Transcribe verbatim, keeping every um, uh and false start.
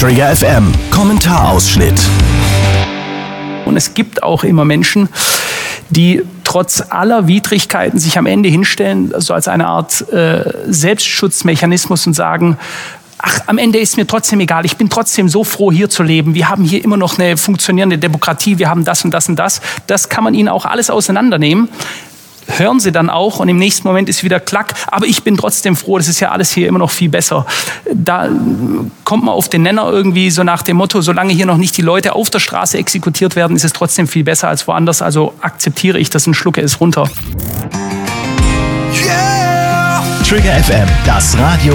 Trigger F M, Kommentarausschnitt. Und es gibt auch immer Menschen, die trotz aller Widrigkeiten sich am Ende hinstellen, so als eine Art äh, Selbstschutzmechanismus und sagen, ach, am Ende ist mir trotzdem egal, ich bin trotzdem so froh, hier zu leben. Wir haben hier immer noch eine funktionierende Demokratie, wir haben das und das und das. Das kann man ihnen auch alles auseinandernehmen. Hören sie dann auch und im nächsten Moment ist wieder klack, aber ich bin trotzdem froh, das ist ja alles hier immer noch viel besser. Da kommt man auf den Nenner irgendwie so nach dem Motto, solange hier noch nicht die Leute auf der Straße exekutiert werden, ist es trotzdem viel besser als woanders, also akzeptiere ich das und schlucke es runter. Yeah! Trigger F M, das Radio